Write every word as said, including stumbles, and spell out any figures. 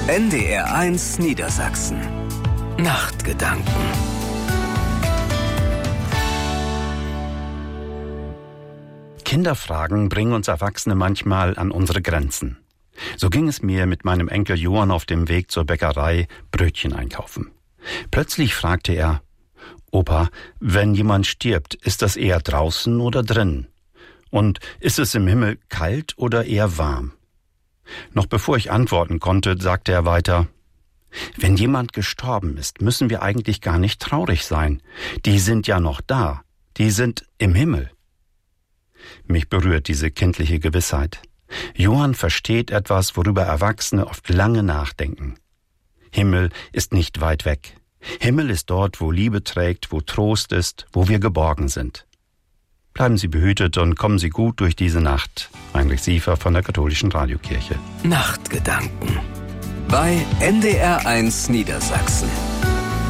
N D R eins Niedersachsen. Nachtgedanken. Kinderfragen bringen uns Erwachsene manchmal an unsere Grenzen. So ging es mir mit meinem Enkel Johann auf dem Weg zur Bäckerei Brötchen einkaufen. Plötzlich fragte er: Opa, wenn jemand stirbt, ist das eher draußen oder drin? Und ist es im Himmel kalt oder eher warm? Noch bevor ich antworten konnte, sagte er weiter: Wenn jemand gestorben ist, müssen wir eigentlich gar nicht traurig sein. Die sind ja noch da. Die sind im Himmel. Mich berührt diese kindliche Gewissheit. Johann versteht etwas, worüber Erwachsene oft lange nachdenken. Himmel ist nicht weit weg. Himmel ist dort, wo Liebe trägt, wo Trost ist, wo wir geborgen sind. Bleiben Sie behütet und kommen Sie gut durch diese Nacht. Heinrich Siefer von der Katholischen Radiokirche. Nachtgedanken bei N D R eins Niedersachsen.